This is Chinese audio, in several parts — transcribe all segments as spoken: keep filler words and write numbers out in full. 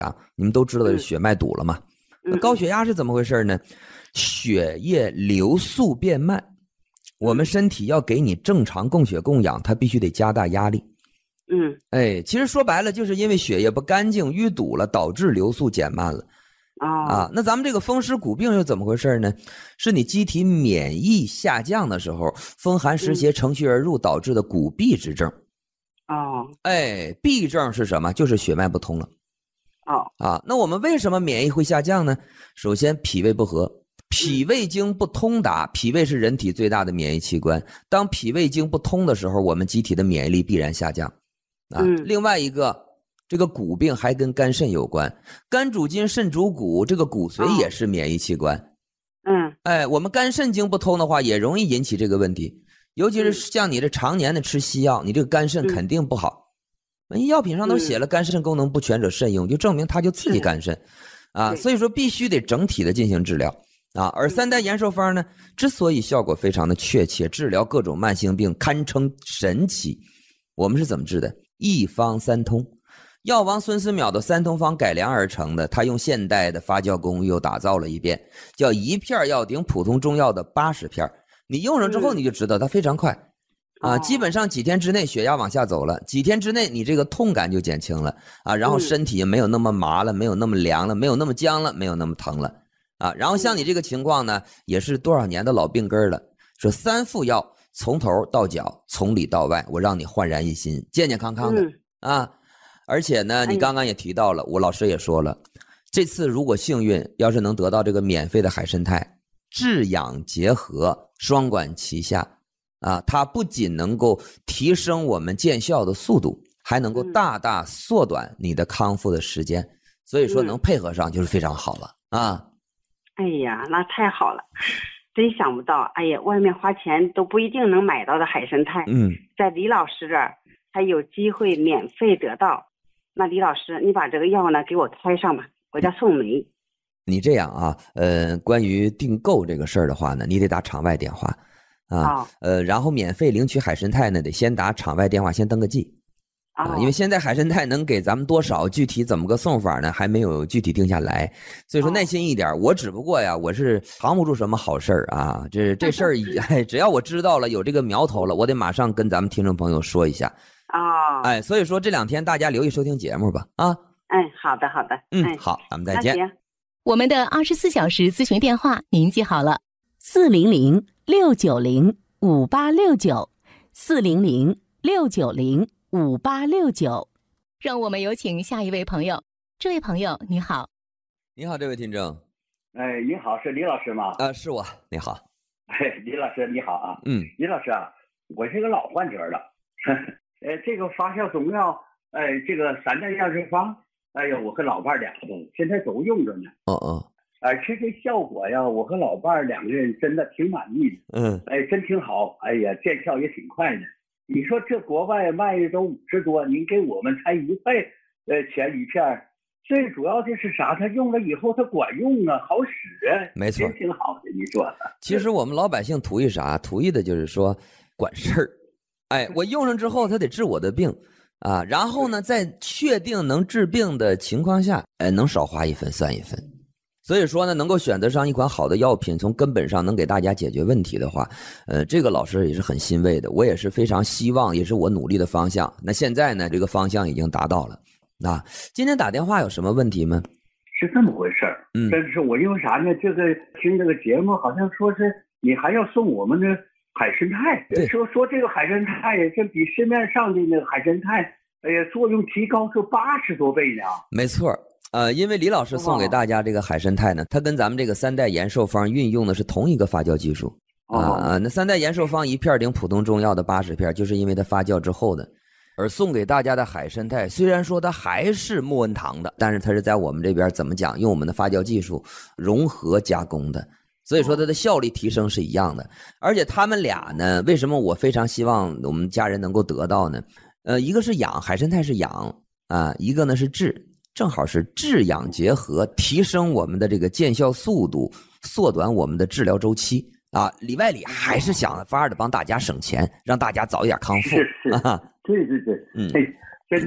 啊，你们都知道的血脉堵了嘛。那高血压是怎么回事呢？血液流速变慢，我们身体要给你正常供血供氧，它必须得加大压力。 嗯， 哎，其实说白了就是因为血液不干净淤堵了，导致流速减慢了。 哦、 啊，那咱们这个风湿骨病又怎么回事呢？是你机体免疫下降的时候，风寒湿邪乘虚而入导致的骨痹之症。 哦， 哎，痹症是什么？就是血脉不通了。 哦， 啊，那我们为什么免疫会下降呢？首先脾胃不和，脾胃经不通达，脾胃是人体最大的免疫器官，当脾胃经不通的时候，我们机体的免疫力必然下降。啊， 嗯、 另外一个，这个骨病还跟肝肾有关，肝主筋，肾主骨，这个骨髓也是免疫器官。哦、 嗯， 哎，我们肝肾经不通的话，也容易引起这个问题，尤其是像你这常年的吃西药，你这个肝肾肯定不好。嗯、药品上都写了肝肾功能不全者慎用，就证明它就刺激肝肾啊，所以说必须得整体的进行治疗啊。而三代延寿方呢，之所以效果非常的确切，治疗各种慢性病堪称神奇。我们是怎么治的？一方三通，药王孙思邈的三通方改良而成的，他用现代的发酵工艺又打造了一遍，叫一片药顶普通中药的八十片。你用上之后你就知道它非常快。啊，基本上几天之内血压往下走了，几天之内你这个痛感就减轻了啊，然后身体也没有那么麻了，没有那么凉了，没有那么僵了，没有那么疼了啊。然后像你这个情况呢，也是多少年的老病根了，说三副药从头到脚，从里到外，我让你焕然一新，健健康康的啊。而且呢，你刚刚也提到了，我老师也说了，这次如果幸运，要是能得到这个免费的海参肽，治养结合，双管齐下。啊，它不仅能够提升我们见效的速度，还能够大大缩短你的康复的时间，所以说能配合上就是非常好了啊。 哎呀，那太好了，真想不到，哎呀，外面花钱都不一定能买到的海参肽， 嗯， 在李老师这儿还有机会免费得到。那李老师，你把这个药呢给我开上吧，我叫宋梅。 你这样啊，呃，关于订购这个事儿的话呢，你得打场外电话。啊，呃，然后免费领取海参肽呢，得先打场外电话，先登个记啊，因为现在海参肽能给咱们多少，具体怎么个送法呢，还没有具体定下来，所以说耐心一点。我只不过呀，我是藏不住什么好事儿啊，这这事儿，哎，只要我知道了有这个苗头了，我得马上跟咱们听众朋友说一下啊，哎，所以说这两天大家留意收听节目吧，啊， 嗯，好的，好的， 嗯，好，咱们再见。 我们的二十四小时咨询电话您记好了，四零零。六九零五八六九，四零零六九零五八六九。让我们有请下一位朋友。这位朋友你好。 你好，这位听众。 哎，你好，是李老师吗？ 啊，是我。你好。 哎，李老师你好啊。 嗯， 李老师啊，我是个老患者了。呃，这个发酵中药，哎、呃，这个三代养生方，哎呀，我和老伴俩都现在都用着呢。 哦哦。 而且这效果呀，我和老伴儿两个人真的挺满意的。 嗯， 哎，真挺好。哎呀，见效也挺快的。你说这国外卖的都五十多，您给我们才一倍，呃，钱一片。最主要的是啥？它用了以后它管用啊，好使啊。 没错， 真挺好的。你说， 其实我们老百姓图一啥？图一的就是说管事儿。哎，我用上之后，它得治我的病啊。然后呢，在确定能治病的情况下，哎，能少花一分算一分。所以说呢，能够选择上一款好的药品，从根本上能给大家解决问题的话，呃，这个老师也是很欣慰的，我也是非常希望，也是我努力的方向。那现在呢，这个方向已经达到了。啊，今天打电话有什么问题吗？ 是这么回事儿。嗯，但是我因为啥呢？这个听这个节目好像说是你还要送我们的海参肽，说说这个海参肽这比市面上的那个海参肽，哎呀，作用提高出八十多倍呢。 没错。呃，因为李老师送给大家这个海参肽呢，它跟咱们这个三代延寿方运用的是同一个发酵技术啊。那三代延寿方一片顶普通中药的八十片，就是因为它发酵之后的。而送给大家的海参肽，虽然说它还是木纹糖的，但是它是在我们这边怎么讲，用我们的发酵技术融合加工的，所以说它的效率提升是一样的。而且他们俩呢，为什么我非常希望我们家人能够得到呢？呃，一个是养，海参肽是养啊，一个呢是治。正好是治养结合，提升我们的这个见效速度，缩短我们的治疗周期啊！里外里还是想法的帮大家省钱，让大家早一点康复。 是是，啊、对对对，嗯，哎，真的，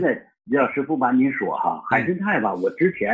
李老师不瞒您说哈，海参肽吧，我之前